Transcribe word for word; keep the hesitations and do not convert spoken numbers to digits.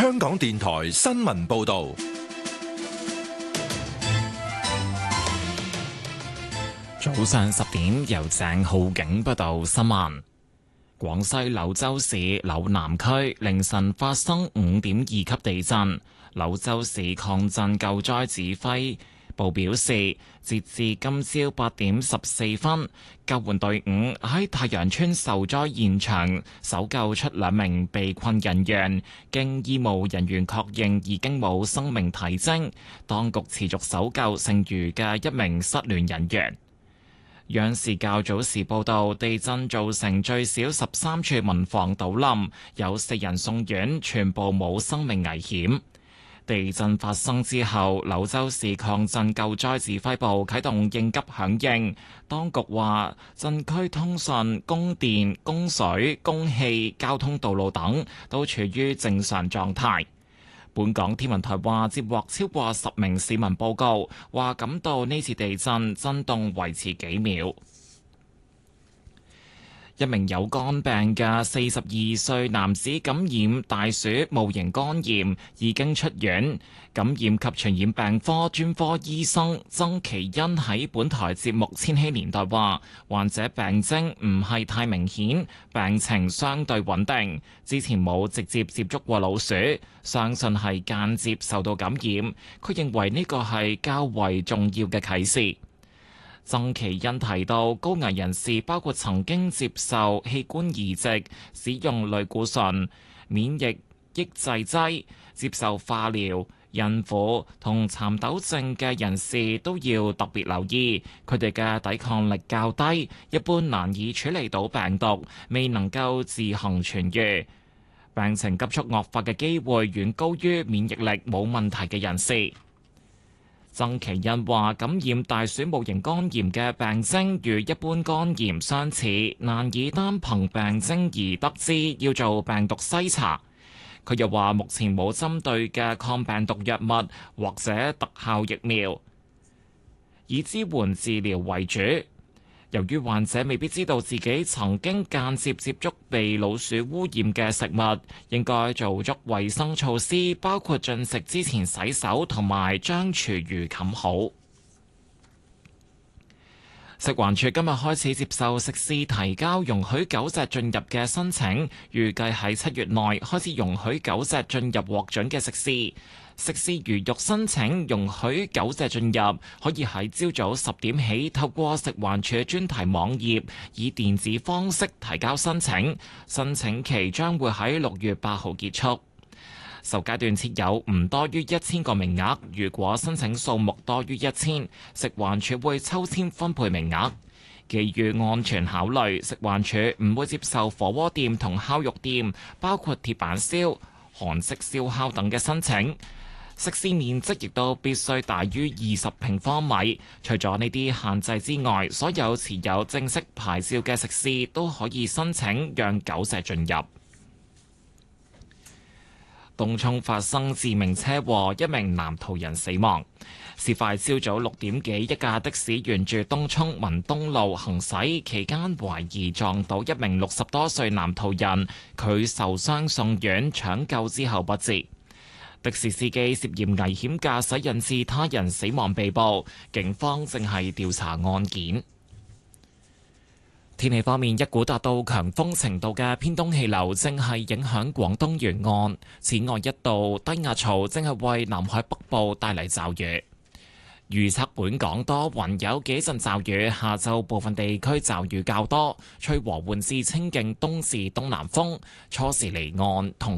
香港電台新聞報道。 早上十點，由鄭浩景報道新聞。廣西柳州市柳南區凌晨發生五點二級地震。柳州市抗震救災指揮部表示，截至今朝八點十四分，救援隊伍喺太陽村受災現場搜救出兩名被困人員，經醫務人員確認已經冇生命體徵，當局持續搜救剩餘嘅一名失聯人員。央視較早時報道，地震造成最少十三處民房倒冧，有四人送院，全部冇生命危險。地震發生之後，柳州市抗震救災指揮部啟動應急響應。當局話，震區通訊、供電、供水、供氣、交通道路等都處於正常狀態。本港天文台話，接獲超過十名市民報告，話感到呢次地震震動維持幾秒。一名有肝病嘅四十二歲男子感染大鼠戊型肝炎，已經出院。感染及傳染病科專科醫生曾其恩喺本台節目《千禧年代》話，患者病徵唔係太明顯，病情相對穩定，之前冇直接接觸過老鼠，相信係間接受到感染。佢認為呢個係較為重要嘅啟示。曾其恩提到，高危人士包括曾經接受器官移植、使用類固醇、免疫抑制劑、接受化療、孕婦同蠶豆症嘅人士都要特別留意，佢哋嘅抵抗力較低，一般難以處理到病毒，未能夠自行痊癒，病情急速惡化嘅機會遠高於免疫力冇問題嘅人士。曾其恩話：感染大鼠戊型肝炎嘅病徵與一般肝炎相似，難以單憑病徵而得知，要做病毒篩查。佢又話：目前冇針對嘅抗病毒藥物或者特效疫苗，以支援治療為主。由於患者未必知道自己曾經間接接觸被老鼠污染嘅食物，應該做足衛生措施，包括進食之前洗手同埋將廚餘冚好。食環署今日開始接受食肆提交容許狗隻進入嘅申請，預計喺七月內開始容許狗隻進入獲准嘅食肆。食肆如欲申請容許狗隻進入，可以喺朝早十點起透過食環署專題網頁以電子方式提交申請，申請期將會喺六月八號結束。首階段設有唔多於一千個名額，如果申請數目多於一千，食環署會抽籤分配名額。基於安全考慮，食環署唔會接受火鍋店同烤肉店，包括鐵板燒、韓式燒烤等嘅申請。食肆面積亦都必須大於二十平方米。除咗呢啲限制之外，所有持有正式牌照嘅食肆都可以申請讓狗隻進入。東涌發生致命車禍，一名男途人死亡。事發朝早六點幾，一架的士沿住東涌文東路行駛期間，懷疑撞到一名六十多歲男途人，佢受傷送院搶救之後不治。的士司機涉嫌危險駕駛引致他人死亡被捕，警方正係調查案件。天氣方面，一股達到強風程度嘅偏東氣流正係影響廣東沿岸，此外一道低壓槽正係為南海北部帶嚟驟雨。預測本港多雲，有幾陣驟雨，下晝部分地區驟雨較多，吹和緩至清勁東至東南風，初時離岸同